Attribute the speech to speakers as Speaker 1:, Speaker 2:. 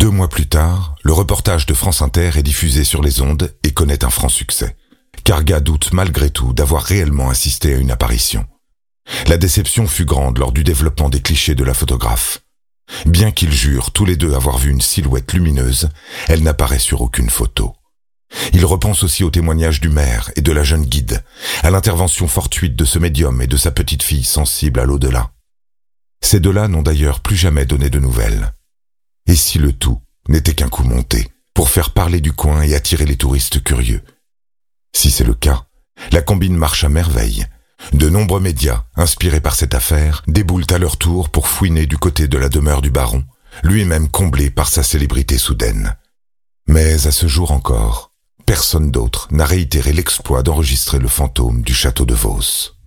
Speaker 1: 2 mois plus tard, le reportage de France Inter est diffusé sur les ondes et connaît un franc succès. Karga doute malgré tout d'avoir réellement assisté à une apparition. La déception fut grande lors du développement des clichés de la photographe. Bien qu'ils jurent tous les deux avoir vu une silhouette lumineuse, elle n'apparaît sur aucune photo. Il repense aussi au témoignage du maire et de la jeune guide, à l'intervention fortuite de ce médium et de sa petite fille sensible à l'au-delà. Ces deux-là n'ont d'ailleurs plus jamais donné de nouvelles. Et si le tout n'était qu'un coup monté, pour faire parler du coin et attirer les touristes curieux? Si c'est le cas, la combine marche à merveille. De nombreux médias, inspirés par cette affaire, déboulent à leur tour pour fouiner du côté de la demeure du baron, lui-même comblé par sa célébrité soudaine. Mais à ce jour encore, personne d'autre n'a réitéré l'exploit d'enregistrer le fantôme du château de Vos.